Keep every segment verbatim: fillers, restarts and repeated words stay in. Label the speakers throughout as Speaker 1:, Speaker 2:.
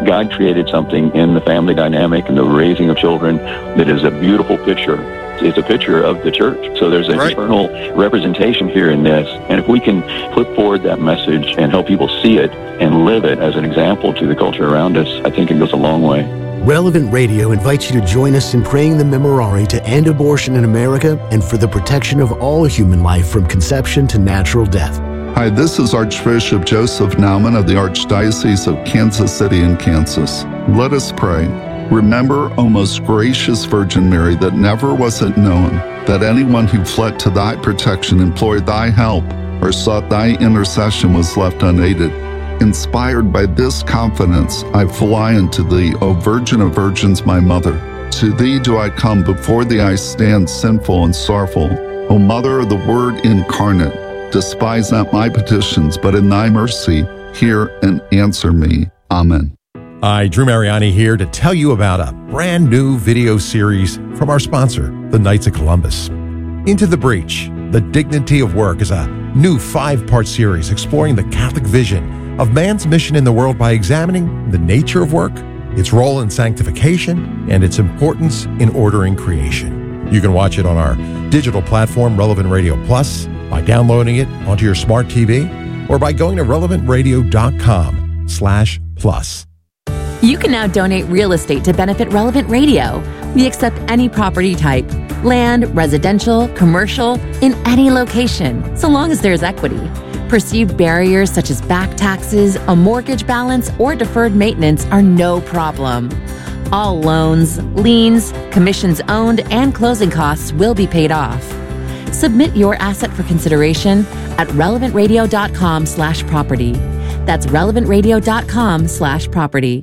Speaker 1: God created something in the family dynamic and the raising of children that is a beautiful picture. It's a picture of the church. So there's an
Speaker 2: right.
Speaker 1: eternal representation here in this. And if we can put forward that message and help people see it and live it as an example to the culture around us, I think it goes a long way.
Speaker 3: Relevant Radio invites you to join us in praying the Memorare to end abortion in America and for the protection of all human life from conception to natural death.
Speaker 4: Hi, this is Archbishop Joseph Naumann of the Archdiocese of Kansas City in Kansas. Let us pray. Remember, O most gracious Virgin Mary, that never was it known that anyone who fled to thy protection, implored thy help, or sought thy intercession was left unaided. Inspired by this confidence, I fly unto thee, O Virgin of Virgins, my Mother. To thee do I come, before thee I stand sinful and sorrowful. O Mother of the Word incarnate, despise not my petitions, but in thy mercy hear and answer me. Amen.
Speaker 5: Hi, Drew Mariani here to tell you about a brand new video series from our sponsor, the Knights of Columbus. Into the Breach, The Dignity of Work is a new five-part series exploring the Catholic vision of man's mission in the world by examining the nature of work, its role in sanctification, and its importance in ordering creation. You can watch it on our digital platform, Relevant Radio Plus, by downloading it onto your smart T V, or by going to relevant radio dot com slash plus.
Speaker 6: You can now donate real estate to benefit Relevant Radio. We accept any property type, land, residential, commercial, in any location, so long as there's equity. Perceived barriers such as back taxes, a mortgage balance, or deferred maintenance are no problem. All loans, liens, commissions owned, and closing costs will be paid off. Submit your asset for consideration at relevant radio dot com slash property. That's relevant radio dot com slash property.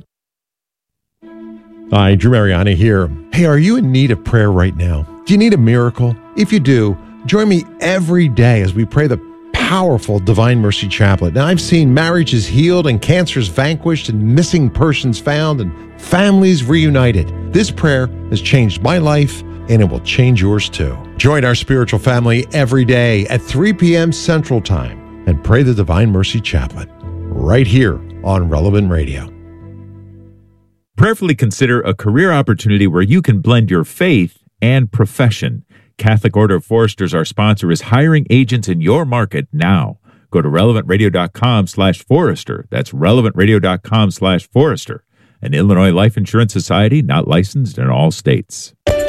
Speaker 5: Hi, Drew Mariani here. Hey, are you in need of prayer right now? Do you need a miracle? If you do, join me every day as we pray the powerful Divine Mercy Chaplet. Now, I've seen marriages healed and cancers vanquished and missing persons found and families reunited. This prayer has changed my life, and it will change yours too. Join our spiritual family every day at three p.m. Central Time and pray the Divine Mercy Chaplet right here on Relevant Radio.
Speaker 7: Prayerfully consider a career opportunity where you can blend your faith and profession. Catholic Order of Foresters, our sponsor, is hiring agents in your market now. Go to relevant radio dot com slash forester. That's relevant radio dot com slash forester. An Illinois Life Insurance Society, not licensed in all states.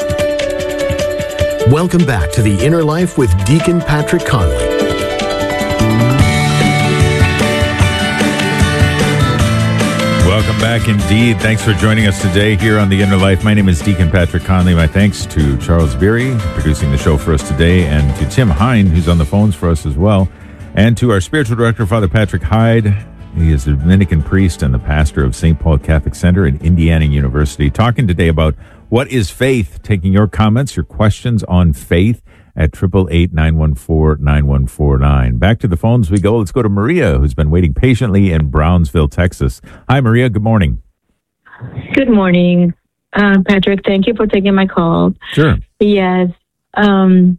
Speaker 3: Welcome back to The Inner Life with Deacon Patrick Conley.
Speaker 7: Welcome back indeed. Thanks for joining us today here on The Inner Life. My name is Deacon Patrick Conley. My thanks to Charles Beery, producing the show for us today, and to Tim Hine, who's on the phones for us as well, and to our spiritual director, Father Patrick Hyde. He is a Dominican priest and the pastor of Saint Paul Catholic Center at Indiana University, talking today about what is faith, taking your comments, your questions on faith at eight eight eight, nine one four, nine one four nine. Back to the phones we go. Let's go to Maria, who's been waiting patiently in Brownsville, Texas. Hi, Maria. Good morning.
Speaker 8: Good morning, uh, Patrick. Thank you for taking my call.
Speaker 7: Sure.
Speaker 8: Yes. Um,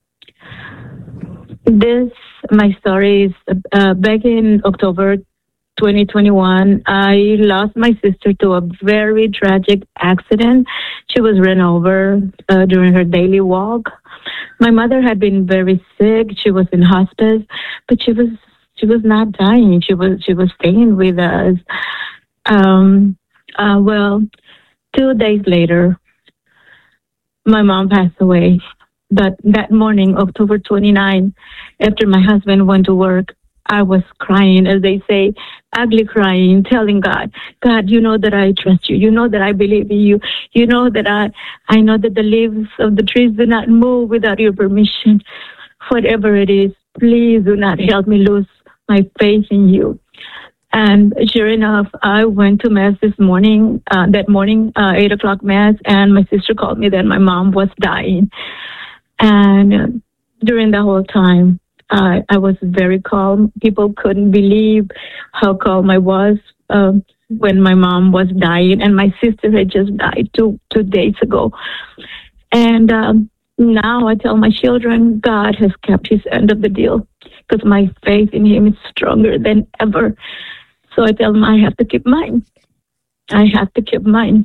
Speaker 8: this, my story is uh, back in October twenty twenty-one, I lost my sister to a very tragic accident. She was run over uh, during her daily walk. My mother had been very sick. She was in hospice, but she was she was not dying. She was she was staying with us. Um, uh, well, two days later, my mom passed away. But that morning, October twenty-ninth, after my husband went to work, I was crying, as they say, ugly crying, telling God, God, you know that I trust you. You know that I believe in you. You know that I, I know that the leaves of the trees do not move without your permission. Whatever it is, please do not help me lose my faith in you. And sure enough, I went to Mass this morning, uh, that morning, uh, eight o'clock Mass, and my sister called me that my mom was dying. And uh, during the whole time, Uh, I was very calm. People couldn't believe how calm I was uh, when my mom was dying, and my sister had just died two two days ago. And um, now I tell my children, God has kept his end of the deal because my faith in him is stronger than ever. So I tell them I have to keep mine. I had to keep mine.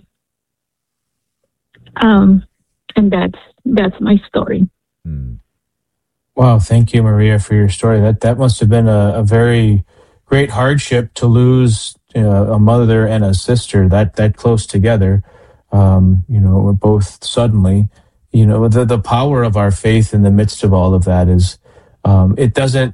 Speaker 8: Um, and that's that's my story.
Speaker 7: Hmm.
Speaker 2: Wow, thank you, Maria, for your story. That that must have been a, a very great hardship to lose uh, a mother and a sister that that close together. Um, you know, both suddenly. You know, the the power of our faith in the midst of all of that is um, it doesn't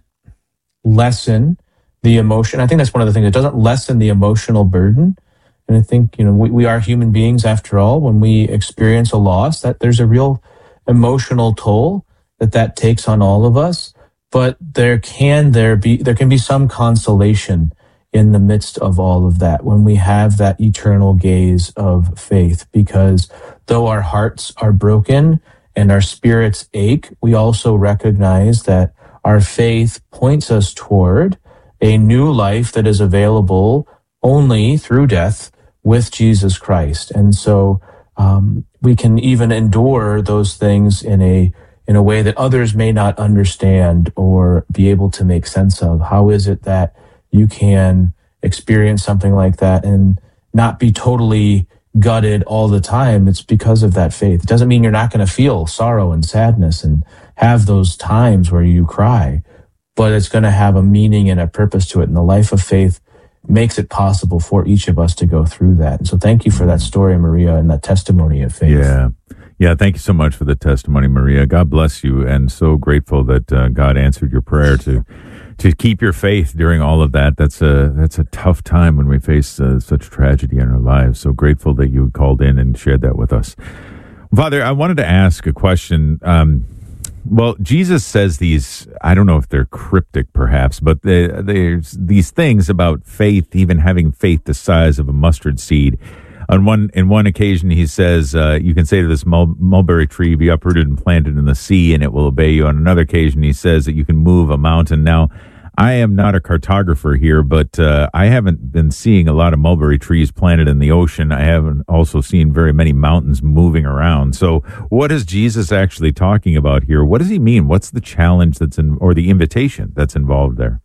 Speaker 2: lessen the emotion. I think that's one of the things. It doesn't lessen the emotional burden. And I think, you know, we, we are human beings after all. When we experience a loss, that there's a real emotional toll that that takes on all of us. But there can there be there can be some consolation in the midst of all of that when we have that eternal gaze of faith, because though our hearts are broken and our spirits ache, we also recognize that our faith points us toward a new life that is available only through death with Jesus Christ. And so um, we can even endure those things in a in a way that others may not understand or be able to make sense of. How is it that you can experience something like that and not be totally gutted all the time? It's because of that faith. It doesn't mean you're not going to feel sorrow and sadness and have those times where you cry, but it's going to have a meaning and a purpose to it. And the life of faith makes it possible for each of us to go through that. And so thank you for that story, Maria, and that testimony of faith.
Speaker 7: Yeah. Yeah, thank you so much for the testimony, Maria. God bless you, and so grateful that uh, God answered your prayer to to keep your faith during all of that. That's a that's a tough time when we face uh, such tragedy in our lives. So grateful that you called in and shared that with us. Father, I wanted to ask a question. Um, well, Jesus says these, I don't know if they're cryptic perhaps, but they, there's these things about faith, even having faith the size of a mustard seed. On one, in one occasion, he says, uh, you can say to this mul- mulberry tree, be uprooted and planted in the sea, and it will obey you. On another occasion, he says that you can move a mountain. Now, I am not a cartographer here, but uh, I haven't been seeing a lot of mulberry trees planted in the ocean. I haven't also seen very many mountains moving around. So what is Jesus actually talking about here? What does he mean? What's the challenge that's in, or the invitation that's involved there?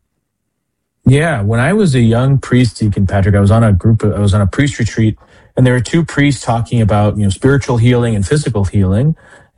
Speaker 2: Yeah, when I was a young priest, Deacon Patrick, I was on a group, of, I was on a priest retreat, and there were two priests talking about, you know, spiritual healing and physical healing.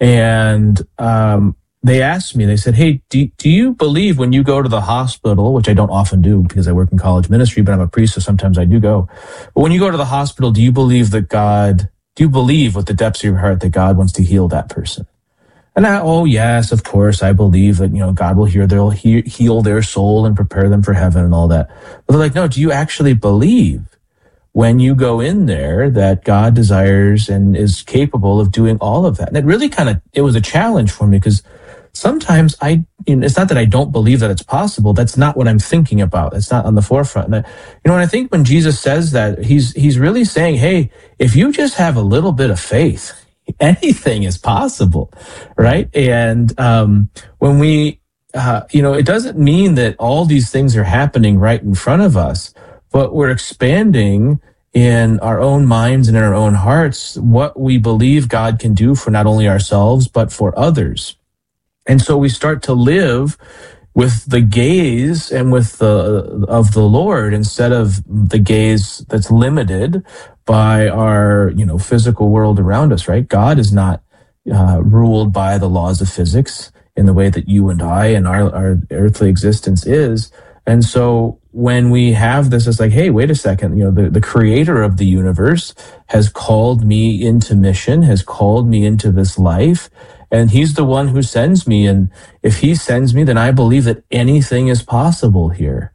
Speaker 2: And um, they asked me, they said, hey, do, do you believe when you go to the hospital, which I don't often do because I work in college ministry, but I'm a priest, so sometimes I do go. But when you go to the hospital, do you believe that God, do you believe with the depths of your heart that God wants to heal that person? And I, oh, yes, of course, I believe that, you know, God will hear their, he, heal their soul and prepare them for heaven and all that. But they're like, no, do you actually believe when you go in there that God desires and is capable of doing all of that? And it really kind of, it was a challenge for me because sometimes I, you know, it's not that I don't believe that it's possible. That's not what I'm thinking about. That's not on the forefront. And I, you know, and I think when Jesus says that, he's, he's really saying, hey, if you just have a little bit of faith, anything is possible, right? And um, when we, uh, you know, it doesn't mean that all these things are happening right in front of us, but we're expanding in our own minds and in our own hearts what we believe God can do for not only ourselves, but for others. And so we start to live with the gaze and with the of the Lord instead of the gaze that's limited by our, you know, physical world around us, right? God is not uh, ruled by the laws of physics in the way that you and I and our, our earthly existence is. And so when we have this, it's like, hey, wait a second, you know, the, the creator of the universe has called me into mission, has called me into this life, and he's the one who sends me. And if he sends me, then I believe that anything is possible here.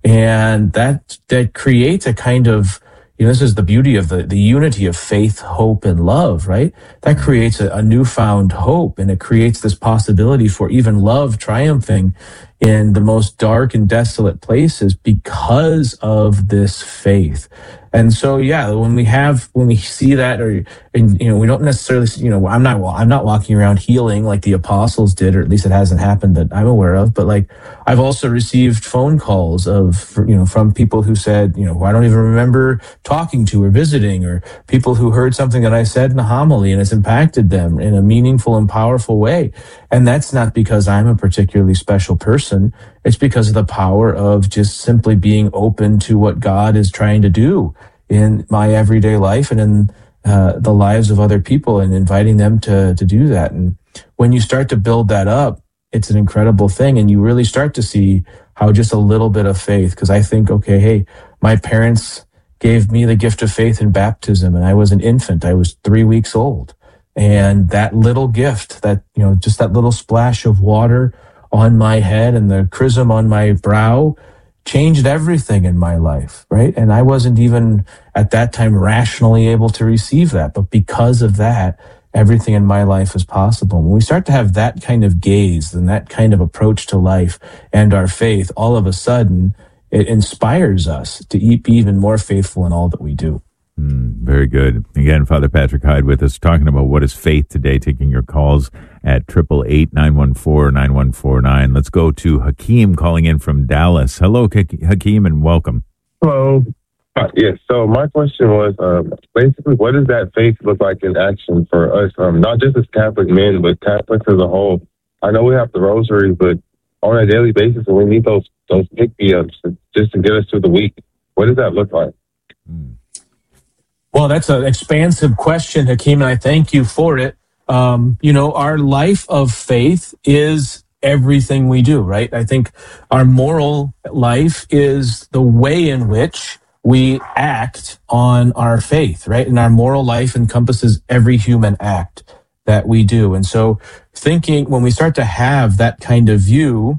Speaker 2: And that, that creates a kind of, you know, this is the beauty of the, the unity of faith, hope, and love, right? That creates a, a newfound hope, and it creates this possibility for even love triumphing in the most dark and desolate places because of this faith. And so, yeah, when we have, when we see that, or, and, you know, we don't necessarily, you know, I'm not, I'm not walking around healing like the apostles did, or at least it hasn't happened that I'm aware of. But like, I've also received phone calls of, you know, from people who said, you know, who I don't even remember talking to or visiting, or people who heard something that I said in a homily and it's impacted them in a meaningful and powerful way. And that's not because I'm a particularly special person. It's because of the power of just simply being open to what God is trying to do in my everyday life and in uh, the lives of other people, and inviting them to to do that. And when you start to build that up, it's an incredible thing. And you really start to see how just a little bit of faith, because I think, okay, hey, my parents gave me the gift of faith in baptism, and I was an infant. I was three weeks old. And that little gift, that, you know, just that little splash of water on my head and the chrism on my brow changed everything in my life, right? And I wasn't even at that time rationally able to receive that. But because of that, everything in my life is possible. When we start to have that kind of gaze and that kind of approach to life and our faith, all of a sudden, it inspires us to be even more faithful in all that we do.
Speaker 7: Mm, very good. Again, Father Patrick Hyde with us, talking about what is faith today, taking your calls at eight eight eight, nine one four, nine one four nine. Let's go to Hakeem calling in from Dallas. Hello, Hakeem, and welcome.
Speaker 9: Hello. Uh, yes, so my question was um, basically, what does that faith look like in action for us, um, not just as Catholic men, but Catholics as a whole? I know we have the rosary, but on a daily basis, and we need those those pick-me-ups just to get us through the week. What does that look like?
Speaker 2: Mm. Well, that's an expansive question, Hakeem, and I thank you for it. Um, you know, our life of faith is everything we do, right? I think our moral life is the way in which we act on our faith, right? And our moral life encompasses every human act that we do. And so thinking, when we start to have that kind of view,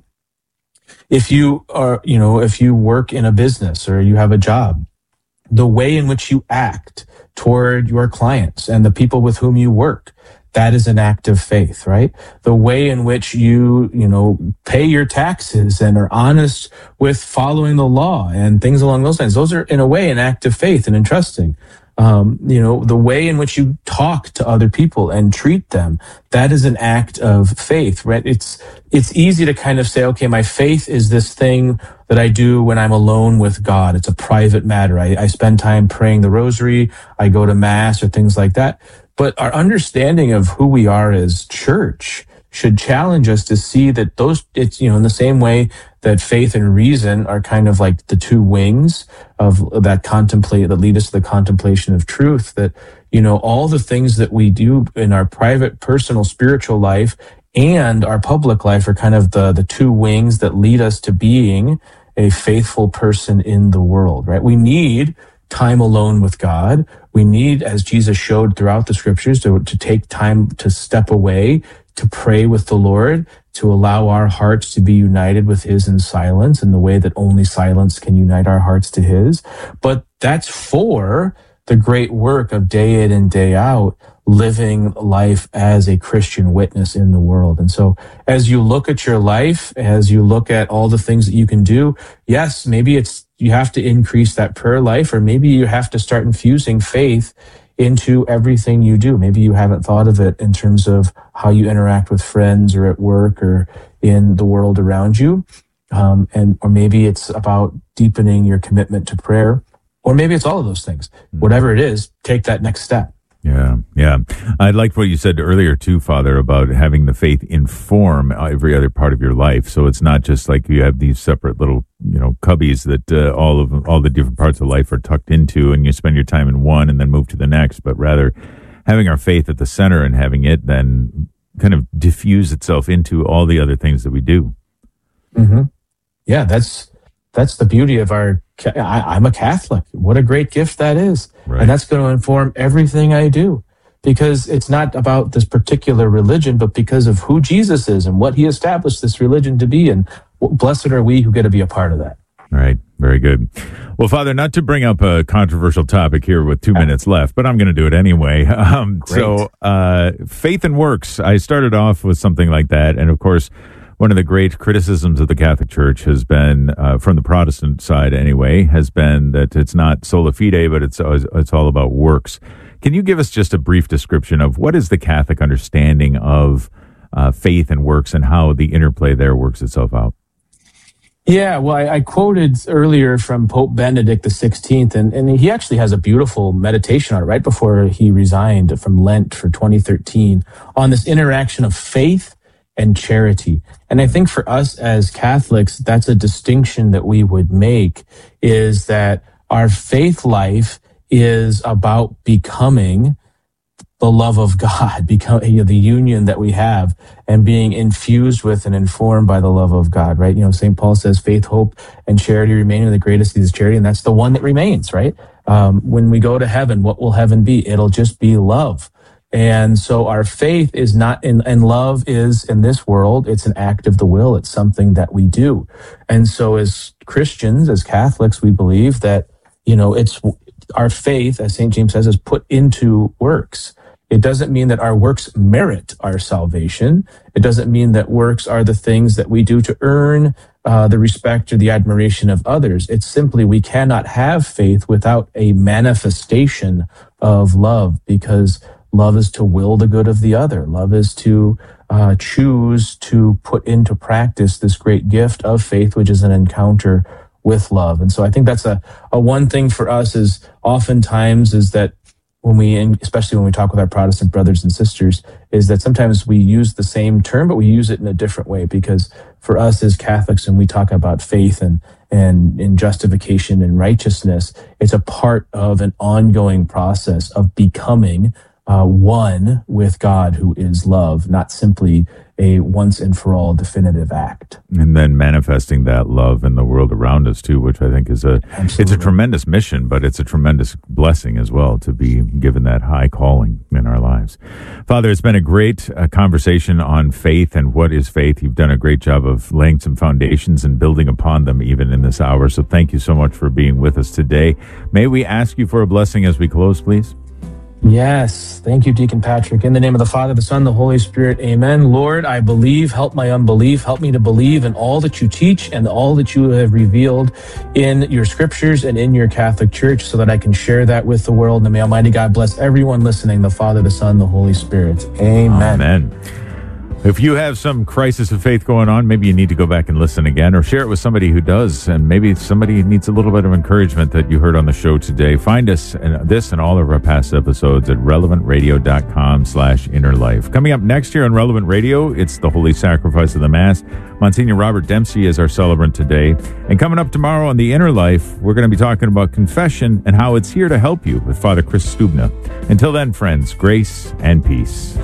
Speaker 2: if you are, you know, if you work in a business or you have a job, the way in which you act toward your clients and the people with whom you work, that is an act of faith, right? The way in which you, you know, pay your taxes and are honest with following the law and things along those lines, those are in a way an act of faith and entrusting. Um, you know, the way in which you talk to other people and treat them, that is an act of faith, right? It's, it's easy to kind of say, okay, my faith is this thing that I do when I'm alone with God. It's a private matter. I, I spend time praying the rosary. I go to mass or things like that. But our understanding of who we are as church should challenge us to see that those, it's, you know, in the same way that faith and reason are kind of like the two wings of that contemplate, that lead us to the contemplation of truth, that, you know, all the things that we do in our private, personal, spiritual life and our public life are kind of the, the two wings that lead us to being a faithful person in the world, right? We need time alone with God. We need, as Jesus showed throughout the scriptures, to, to take time to step away, to pray with the Lord, to allow our hearts to be united with his in silence in the way that only silence can unite our hearts to his. But that's for the great work of day in and day out, living life as a Christian witness in the world. And so as you look at your life, as you look at all the things that you can do, yes, maybe it's, you have to increase that prayer life, or maybe you have to start infusing faith into everything you do. Maybe you haven't thought of it in terms of how you interact with friends or at work or in the world around you. Um, and, or maybe it's about deepening your commitment to prayer, or maybe it's all of those things. Whatever it is, take that next step.
Speaker 7: Yeah, yeah. I liked what you said earlier too, Father, about having the faith inform every other part of your life. So it's not just like you have these separate little, you know, cubbies that uh, all of all the different parts of life are tucked into, and you spend your time in one and then move to the next. But rather, having our faith at the center and having it then kind of diffuse itself into all the other things that we do.
Speaker 2: Mm-hmm. Yeah, that's that's the beauty of our. I, I'm a Catholic. What a great gift that is. Right. And that's going to inform everything I do, because it's not about this particular religion, but because of who Jesus is and what he established this religion to be. And blessed are we who get to be a part of that.
Speaker 7: Right. Very good. Well, Father, not to bring up a controversial topic here with two minutes left, but I'm going to do it anyway. Um, so uh, faith and works. I started off with something like that. And of course, one of the great criticisms of the Catholic Church has been, uh, from the Protestant side anyway, has been that it's not sola fide, but it's it's all about works. Can you give us just a brief description of what is the Catholic understanding of uh, faith and works, and how the interplay there works itself out?
Speaker 2: Yeah, well, I, I quoted earlier from Pope Benedict the sixteenth, and, and he actually has a beautiful meditation on it right before he resigned from Lent for twenty thirteen on this interaction of faith and charity. And I think for us as Catholics, that's a distinction that we would make, is that our faith life is about becoming the love of God, become you know, the union that we have, and being infused with and informed by the love of God, right? You know, Saint Paul says, faith, hope, and charity remaining, the greatest of these is charity, and that's the one that remains, right? Um, when we go to heaven, what will heaven be? It'll just be love. And so our faith is not in, and love is in this world, it's an act of the will. It's something that we do. And so as Christians, as Catholics, we believe that, you know, it's our faith, as Saint James says, is put into works. It doesn't mean that our works merit our salvation. It doesn't mean that works are the things that we do to earn uh, the respect or the admiration of others. It's simply we cannot have faith without a manifestation of love, because love is to will the good of the other. Love is to uh, choose to put into practice this great gift of faith, which is an encounter with love. And so I think that's a, a one thing for us is oftentimes is that when we, especially when we talk with our Protestant brothers and sisters, is that sometimes we use the same term, but we use it in a different way. Because for us as Catholics, when we talk about faith and and in justification and righteousness, it's a part of an ongoing process of becoming uh, one with God, who is love, not simply a once and for all definitive act.
Speaker 7: And then manifesting that love in the world around us too, which I think is a, Absolutely. It's a tremendous mission, but it's a tremendous blessing as well to be given that high calling in our lives. Father, it's been a great uh, conversation on faith and what is faith. You've done a great job of laying some foundations and building upon them even in this hour. So thank you so much for being with us today. May we ask you for a blessing as we close, please?
Speaker 2: Yes. Thank you, Deacon Patrick. In the name of the Father, the Son, the Holy Spirit. Amen. Lord, I believe. Help my unbelief. Help me to believe in all that you teach and all that you have revealed in your scriptures and in your Catholic Church, so that I can share that with the world. And may Almighty God bless everyone listening, the Father, the Son, the Holy Spirit. Amen.
Speaker 7: Amen. If you have some crisis of faith going on, maybe you need to go back and listen again, or share it with somebody who does, and maybe somebody needs a little bit of encouragement that you heard on the show today. Find us and this and all of our past episodes at relevant radio dot com slash inner life. Coming up next year on Relevant Radio, it's the Holy Sacrifice of the Mass. Monsignor Robert Dempsey is our celebrant today. And coming up tomorrow on The Inner Life, we're going to be talking about confession and how it's here to help you with Father Chris Stubna. Until then, friends, grace and peace.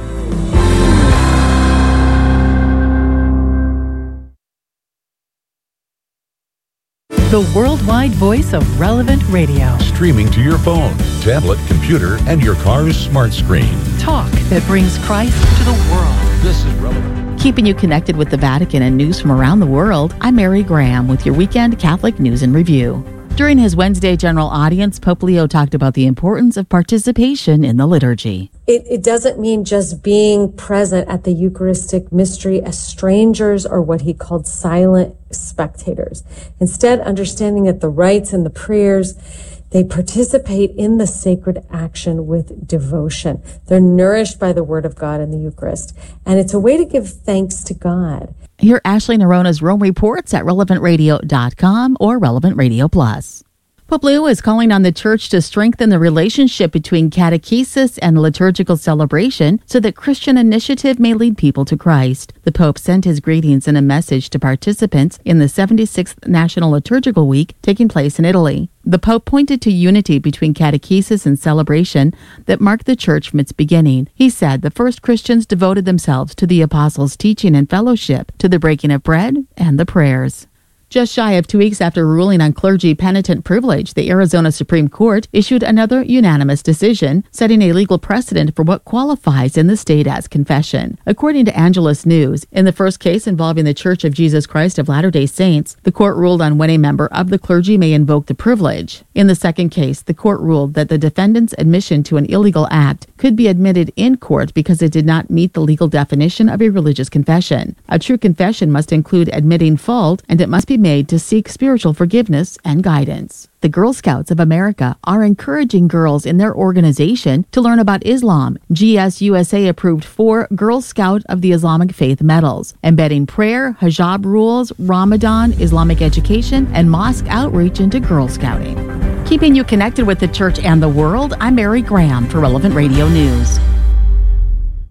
Speaker 10: The worldwide voice of Relevant Radio.
Speaker 11: Streaming to your phone, tablet, computer, and your car's smart screen.
Speaker 10: Talk that brings Christ to the world.
Speaker 11: This is Relevant.
Speaker 6: Keeping you connected with the Vatican and news from around the world, I'm Mary Graham with your weekend Catholic News and Review. During his Wednesday general audience, Pope Leo talked about the importance of participation in the liturgy.
Speaker 12: It, it doesn't mean just being present at the Eucharistic mystery as strangers or what he called silent spectators. Instead, understanding that the rites and the prayers, they participate in the sacred action with devotion. They're nourished by the Word of God in the Eucharist. And it's a way to give thanks to God.
Speaker 6: Hear Ashley Nerona's Rome Reports at relevant radio dot com or Relevant Radio Plus. Pope Leo is calling on the Church to strengthen the relationship between catechesis and liturgical celebration so that Christian initiative may lead people to Christ. The Pope sent his greetings in a message to participants in the seventy-sixth National Liturgical Week taking place in Italy. The Pope pointed to unity between catechesis and celebration that marked the Church from its beginning. He said the first Christians devoted themselves to the Apostles' teaching and fellowship, to the breaking of bread and the prayers. Just shy of two weeks after ruling on clergy penitent privilege, the Arizona Supreme Court issued another unanimous decision, setting a legal precedent for what qualifies in the state as confession. According to Angelus News, in the first case involving the Church of Jesus Christ of Latter-day Saints, the court ruled on when a member of the clergy may invoke the privilege. In the second case, the court ruled that the defendant's admission to an illegal act could be admitted in court because it did not meet the legal definition of a religious confession. A true confession must include admitting fault, and it must be made to seek spiritual forgiveness and guidance. The Girl Scouts of America are encouraging girls in their organization to learn about Islam. G S U S A approved four Girl Scout of the Islamic Faith medals, embedding prayer, hijab rules, Ramadan, Islamic education, and mosque outreach into Girl Scouting. Keeping you connected with the Church and the world, I'm Mary Graham for Relevant Radio News.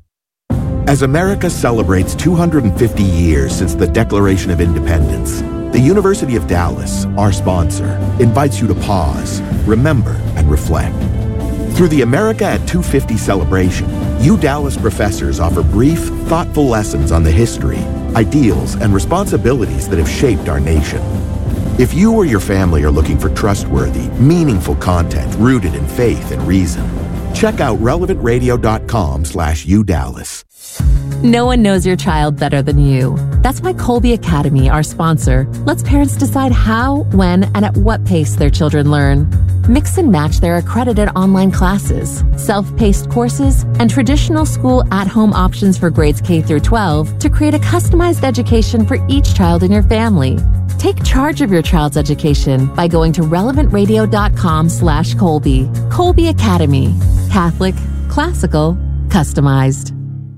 Speaker 13: As America celebrates two hundred fifty years since the Declaration of Independence, the The University of Dallas, our sponsor, invites you to pause, remember, and reflect. Through the America at two fifty celebration, U Dallas professors offer brief, thoughtful lessons on the history, ideals, and responsibilities that have shaped our nation. If you or your family are looking for trustworthy, meaningful content rooted in faith and reason, check out relevant radio dot com slash U Dallas.
Speaker 6: No one knows your child better than you. That's why Colby Academy, our sponsor, lets parents decide how, when, and at what pace their children learn. Mix and match their accredited online classes, self-paced courses, and traditional school at-home options for grades K through twelve to create a customized education for each child in your family. Take charge of your child's education by going to relevant radio dot com slash Colby. Colby Academy. Catholic, classical, customized.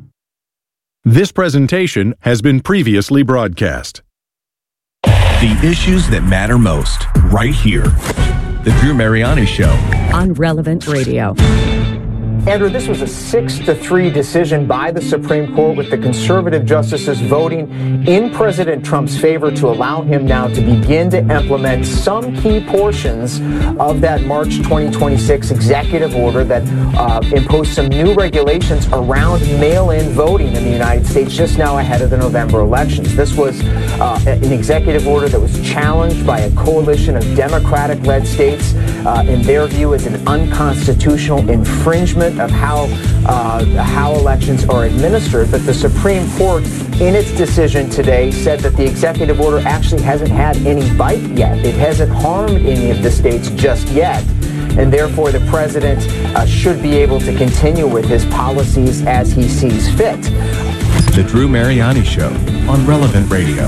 Speaker 14: This presentation has been previously broadcast.
Speaker 15: The issues that matter most, right here. The Drew Mariani Show.
Speaker 16: On Relevant Radio.
Speaker 17: Andrew, this was a six to three decision by the Supreme Court, with the conservative justices voting in President Trump's favor to allow him now to begin to implement some key portions of that March twenty twenty-six executive order that uh, imposed some new regulations around mail-in voting in the United States just now ahead of the November elections. This was uh, an executive order that was challenged by a coalition of Democratic-led states, uh, in their view, as an unconstitutional infringement of how uh, how elections are administered. But the Supreme Court, in its decision today, said that the executive order actually hasn't had any bite yet. It hasn't harmed any of the states just yet, and therefore the president uh, should be able to continue with his policies as he sees fit.
Speaker 15: The Drew Mariani Show on Relevant Radio.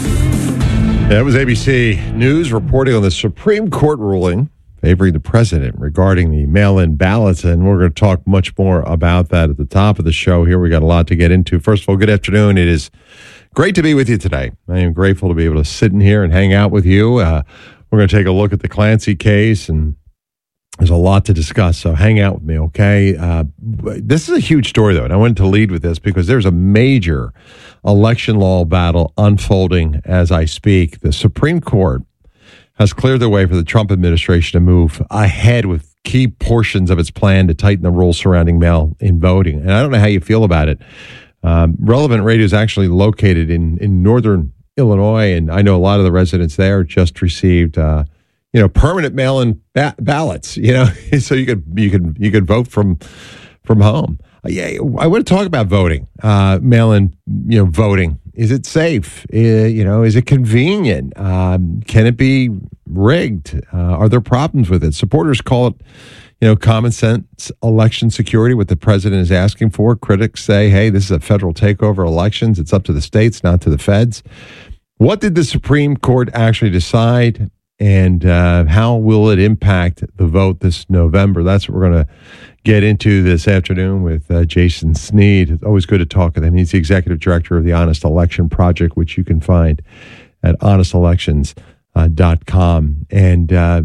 Speaker 5: That was A B C News reporting on the Supreme Court ruling favoring the president regarding the mail-in ballots, and we're going to talk much more about that at the top of the show here. We got a lot to get into. First of all, good afternoon. It is great to be with you today. I am grateful to be able to sit in here and hang out with you. Uh, we're going to take a look at the Clancy case, and there's a lot to discuss, so hang out with me, okay? Uh, this is a huge story, though, and I wanted to lead with this because there's a major election law battle unfolding as I speak. The Supreme Court has cleared the way for the Trump administration to move ahead with key portions of its plan to tighten the rules surrounding mail-in voting. And I don't know how you feel about it. Um, Relevant Radio is actually located in, in northern Illinois, and I know a lot of the residents there just received, uh, you know, permanent mail-in ba- ballots. You know, so you could you could you could vote from from home. Uh, yeah, I want to talk about voting, uh, mail-in, you know, voting. Is it safe? Uh, you know, is it convenient? Um, can it be rigged? Uh, are there problems with it? Supporters call it, you know, common sense election security, what the president is asking for. Critics say, hey, this is a federal takeover of elections. It's up to the states, not to the feds. What did the Supreme Court actually decide, and uh, how will it impact the vote this November? That's what we're going to get into this afternoon with uh, Jason Sneed. It's always good to talk with him. He's the executive director of the Honest Election Project, which you can find at honest elections dot com. And uh,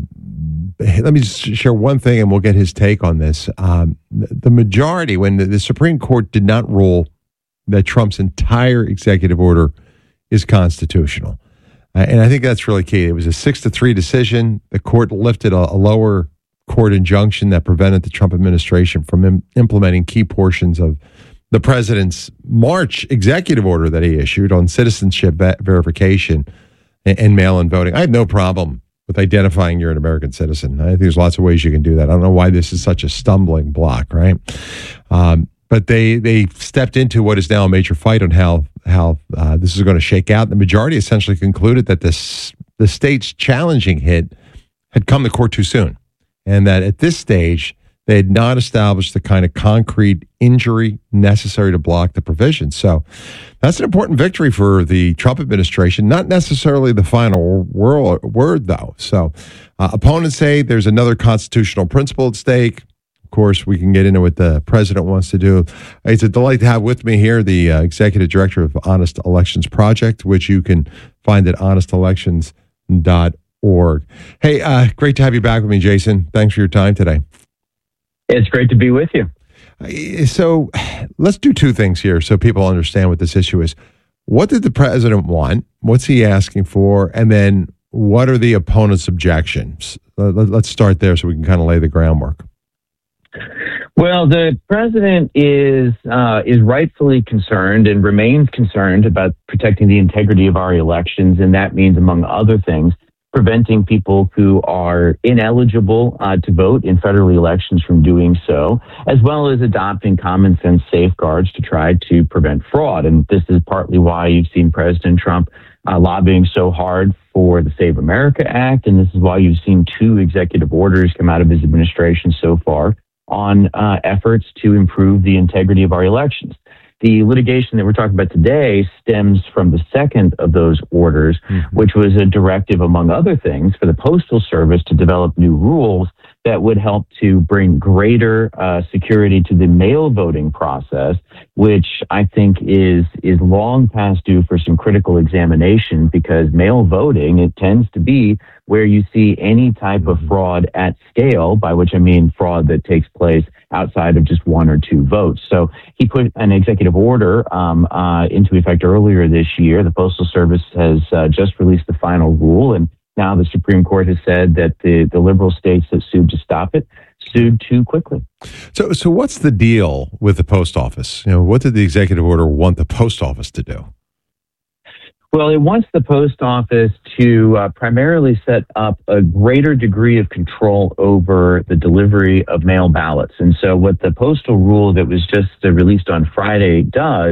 Speaker 5: let me just share one thing, and we'll get his take on this. Um, the majority, when the, the Supreme Court did not rule that Trump's entire executive order is constitutional. Uh, and I think that's really key. It was a six to three decision. The court lifted a, a lower court injunction that prevented the Trump administration from im- implementing key portions of the president's March executive order that he issued on citizenship va- verification and, and mail-in voting. I have no problem with identifying you're an American citizen. I think there's lots of ways you can do that. I don't know why this is such a stumbling block, right? Um, but they they stepped into what is now a major fight on how how uh, this is going to shake out. The majority essentially concluded that this the state's challenging hit had come to court too soon, and that at this stage they had not established the kind of concrete injury necessary to block the provision. So that's an important victory for the Trump administration, not necessarily the final word, though. So uh, opponents say there's another constitutional principle at stake. Of course, we can get into what the president wants to do. It's a delight to have with me here the uh, executive director of Honest Elections Project, which you can find at honest elections dot org. Hey, uh, great to have you back with me, Jason. Thanks for your time today.
Speaker 18: It's great to be with you.
Speaker 5: So let's do two things here so people understand what this issue is. What did the president want? What's he asking for? And then what are the opponents' objections? Let's start there so we can kind of lay the groundwork.
Speaker 18: Well, the president is uh, is rightfully concerned and remains concerned about protecting the integrity of our elections, and that means, among other things, preventing people who are ineligible uh, to vote in federal elections from doing so, as well as adopting common sense safeguards to try to prevent fraud. And this is partly why you've seen President Trump uh, lobbying so hard for the Save America Act, and this is why you've seen two executive orders come out of his administration so far on uh, efforts to improve the integrity of our elections. The litigation that we're talking about today stems from the second of those orders, mm-hmm. which was a directive, among other things, for the Postal Service to develop new rules that would help to bring greater uh, security to the mail voting process, which I think is is long past due for some critical examination, because mail voting, it tends to be where you see any type of fraud at scale, by which I mean fraud that takes place outside of just one or two votes. So he put an executive order um, uh, into effect earlier this year. The Postal Service has uh, just released the final rule, and now the Supreme Court has said that the, the liberal states that sued to stop it sued too quickly.
Speaker 5: So, so what's the deal with the post office? You know, what did the executive order want the post office to do?
Speaker 18: Well, it wants the post office to uh, primarily set up a greater degree of control over the delivery of mail ballots. And so what the postal rule that was just uh, released on Friday does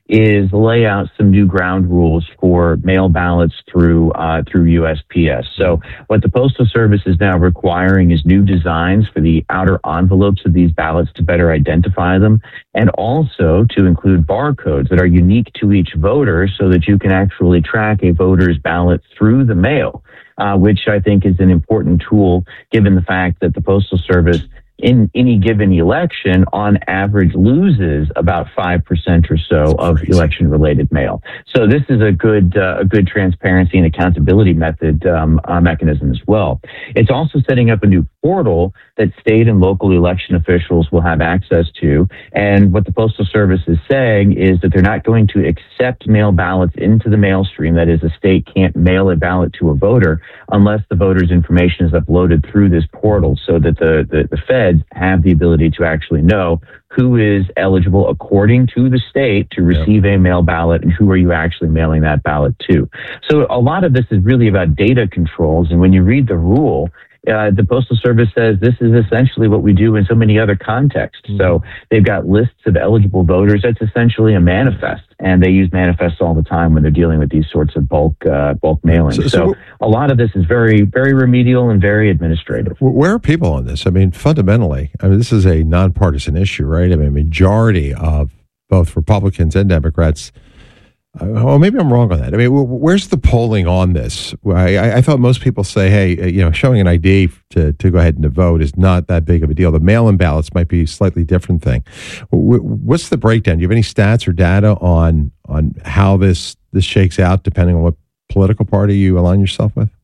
Speaker 18: is lay out some new ground rules for mail ballots through uh, through U S P S. So what the Postal Service is now requiring is new designs for the outer envelopes of these ballots to better identify them, and also to include barcodes that are unique to each voter so that you can actually track a voter's ballot through the mail, uh, which I think is an important tool given the fact that the Postal Service in any given election, on average, loses about five percent or so of election-related mail. So this is a good uh, a good transparency and accountability method um, uh, mechanism as well. It's also setting up a new portal that state and local election officials will have access to. And what the Postal Service is saying is that they're not going to accept mail ballots into the mail stream. That is, a state can't mail a ballot to a voter unless the voter's information is uploaded through this portal, so that the, the, the feds have the ability to actually know who is eligible according to the state to receive a mail ballot and who are you actually mailing that ballot to. So a lot of this is really about data controls. And when you read the rule, Uh, the Postal Service says this is essentially what we do in so many other contexts. Mm-hmm. So they've got lists of eligible voters. That's essentially a manifest, and they use manifests all the time when they're dealing with these sorts of bulk uh, bulk mailings. So, so, so a lot of this is very, very remedial and very administrative.
Speaker 5: Where are people on this? I mean, fundamentally, I mean, this is a nonpartisan issue, right? I mean, majority of both Republicans and Democrats. Uh, well, maybe I'm wrong on that. I mean, where's the polling on this? I, I thought most people say, hey, you know, showing an I D to, to go ahead and to vote is not that big of a deal. The mail-in ballots might be a slightly different thing. What's the breakdown? Do you have any stats or data on on how this this shakes out, depending on what political party you align yourself with?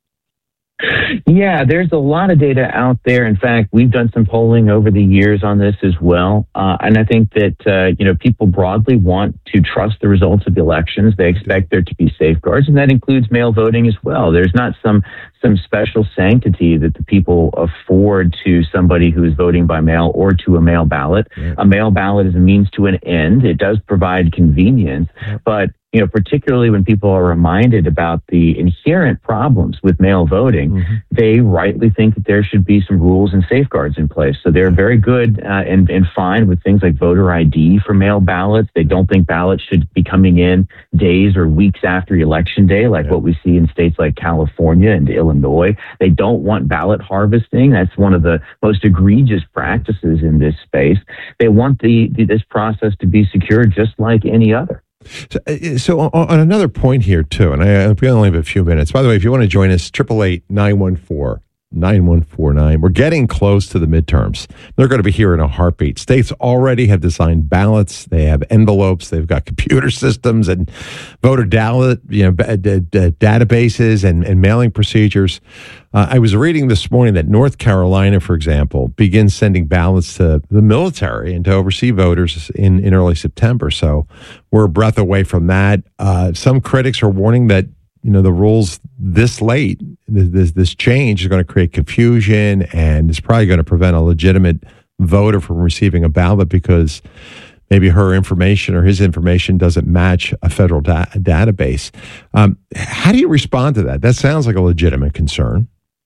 Speaker 18: Yeah, there's a lot of data out there. In fact, we've done some polling over the years on this as well. Uh, and I think that, uh, you know, people broadly want to trust the results of the elections. They expect there to be safeguards, and that includes mail voting as well. There's not some some special sanctity that the people afford to somebody who is voting by mail or to a mail ballot. Yeah. A mail ballot is a means to an end. It does provide convenience, yeah. but you know, particularly when people are reminded about the inherent problems with mail voting, mm-hmm. they rightly think that there should be some rules and safeguards in place. So they're very good uh, and, and fine with things like voter I D for mail ballots. They don't think ballots should be coming in days or weeks after election day, like yeah. what we see in states like California and Illinois. They don't want ballot harvesting. That's one of the most egregious practices in this space. They want the, the this process to be secure just like any other.
Speaker 5: So, so on another point here, too, and I, we only have a few minutes. By the way, if you want to join us, eight eight eight, nine one four, nine one four nine. We're getting close to the midterms. They're going to be here in a heartbeat. States already have designed ballots. They have envelopes. They've got computer systems and voter ballot, you know, b- d- d- databases and, and mailing procedures. Uh, I was reading this morning that North Carolina, for example, begins sending ballots to the military and to oversee voters in, in early September. So we're a breath away from that. Uh, some critics are warning that you know, the rules this late, this, this change is going to create confusion and it's probably going to prevent a legitimate voter from receiving a ballot because maybe her information or his information doesn't match a federal da- database. Um, how do you respond to that? That sounds like a legitimate concern.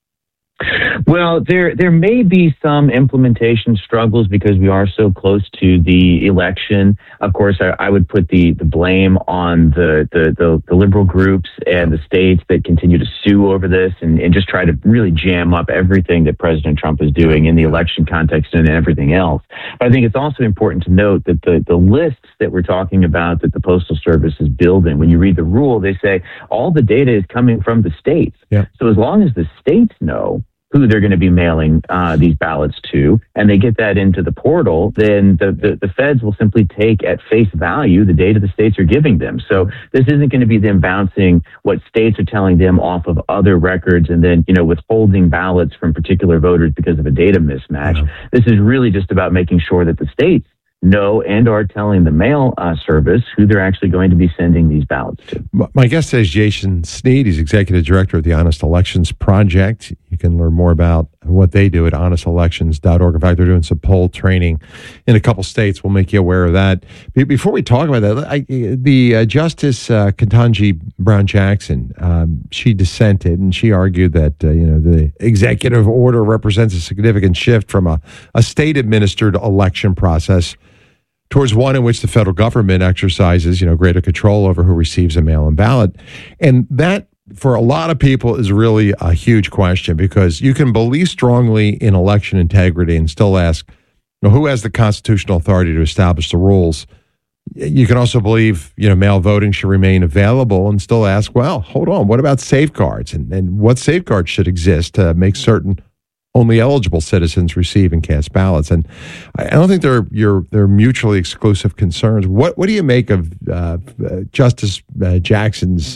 Speaker 18: Well, there there may be some implementation struggles because we are so close to the election. Of course, I, I would put the, the blame on the, the, the, the liberal groups and the states that continue to sue over this and, and just try to really jam up everything that President Trump is doing in the election context and everything else. But I think it's also important to note that the, the lists that we're talking about that the Postal Service is building, when you read the rule, they say all the data is coming from the states.
Speaker 5: Yeah.
Speaker 18: So as long as the states know who they're going to be mailing uh, these ballots to, and they get that into the portal, then the, the, the feds will simply take at face value the data the states are giving them. So this isn't going to be them bouncing what states are telling them off of other records and then, you know, withholding ballots from particular voters because of a data mismatch. Yeah. This is really just about making sure that the states know and are telling the mail uh, service who they're actually going to be sending these ballots to.
Speaker 5: My guest today is Jason Sneed. He's executive director of the Honest Elections Project. You can learn more about what they do at honest elections dot org. In fact, they're doing some poll training in a couple states. We'll make you aware of that. Before we talk about that, I, the uh, Justice uh, Ketanji Brown Jackson, um, she dissented and she argued that uh, you know the executive order represents a significant shift from a, a state-administered election process towards one in which the federal government exercises, you know, greater control over who receives a mail-in ballot. And that, for a lot of people, is really a huge question because you can believe strongly in election integrity and still ask, you know, who has the constitutional authority to establish the rules? You can also believe, you know, mail voting should remain available and still ask, well, hold on, what about safeguards? And, and what safeguards should exist to make certain only eligible citizens receive and cast ballots? And I don't think they're you're, they're mutually exclusive concerns. What what do you make of uh, Justice uh, Jackson's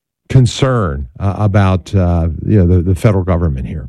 Speaker 5: concern uh, about uh, you know the, the federal government here?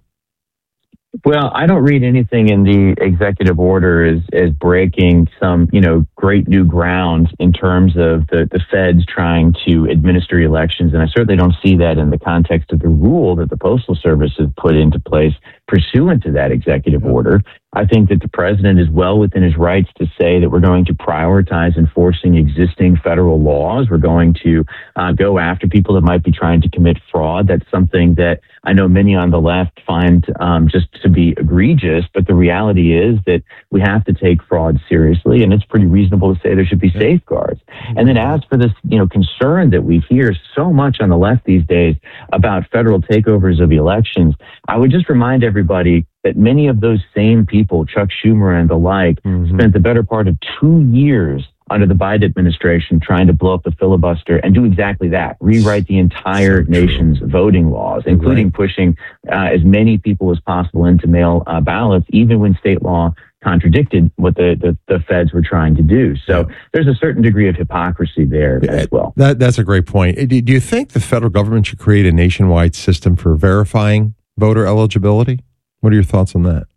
Speaker 18: Well, I don't read anything in the executive order as, as breaking some, you know, great new ground in terms of the, the feds trying to administer elections. And I certainly don't see that in the context of the rule that the Postal Service has put into place pursuant to that executive order. I think that the president is well within his rights to say that we're going to prioritize enforcing existing federal laws. We're going to uh, go after people that might be trying to commit fraud. That's something that I know many on the left find um, just to be egregious, but the reality is that we have to take fraud seriously, and it's pretty reasonable to say there should be safeguards. And then as for this, you know, concern that we hear so much on the left these days about federal takeovers of elections, I would just remind everybody that many of those same people, Chuck Schumer and the like, mm-hmm. spent the better part of two years under the Biden administration trying to blow up the filibuster and do exactly that, rewrite the entire so nation's voting laws, including right. pushing uh, as many people as possible into mail uh, ballots, even when state law contradicted what the, the, the feds were trying to do. So yeah. there's a certain degree of hypocrisy there yeah, as well.
Speaker 5: That, that's a great point. Do you think the federal government should create a nationwide system for verifying voter eligibility? What are your thoughts on that?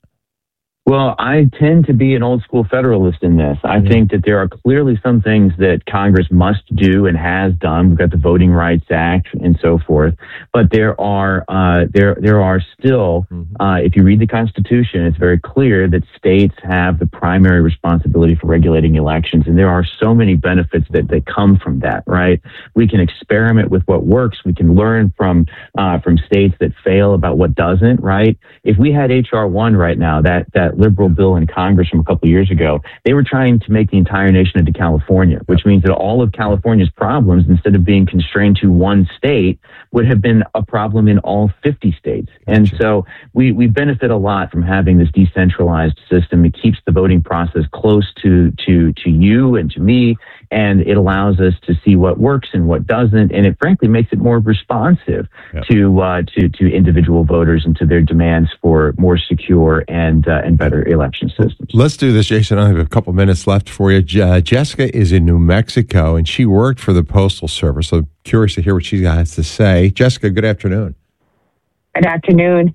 Speaker 18: Well, I tend to be an old school federalist in this. I mm-hmm. think that there are clearly some things that Congress must do and has done. We've got the Voting Rights Act and so forth. But there are uh, there there are still, mm-hmm. uh, if you read the Constitution, it's very clear that states have the primary responsibility for regulating elections. And there are so many benefits that, that come from that, right? We can experiment with what works. We can learn from uh, from states that fail about what doesn't, right? If we had H R one right now, that that liberal bill in Congress from a couple of years ago, they were trying to make the entire nation into California, which means that all of California's problems, instead of being constrained to one state, would have been a problem in all fifty states. And so we, we benefit a lot from having this decentralized system. It keeps the voting process close to, to, to you and to me. and it allows us to see what works and what doesn't, and it frankly makes it more responsive
Speaker 5: Yep.
Speaker 18: to uh, to to individual voters and to their demands for more secure and uh, and better election systems.
Speaker 5: Let's do this, Jason. I have a couple minutes left for you. Je- uh, Jessica is in New Mexico, and she worked for the Postal Service. So curious to hear what she has to say. Jessica, good afternoon.
Speaker 19: Good afternoon.